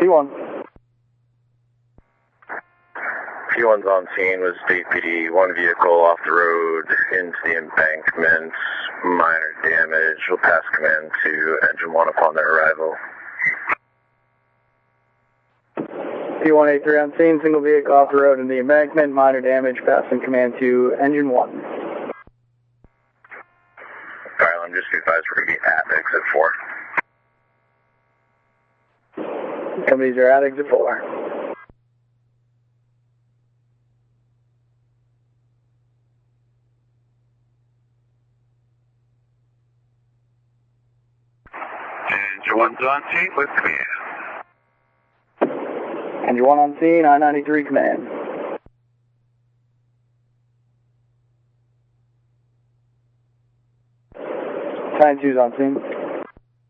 P1. P1's on scene with State PD, one vehicle off the road into the embankment, minor damage. We'll pass command to Engine 1 upon their arrival. P183 on scene, single vehicle off the road in the embankment, minor damage, passing command to Engine 1. Alright, I'm just advised we're going to be at exit 4. Companies are at exit 4. Engine 1's on scene with command. Engine 1 on scene, I-93 command. Time 2's on scene.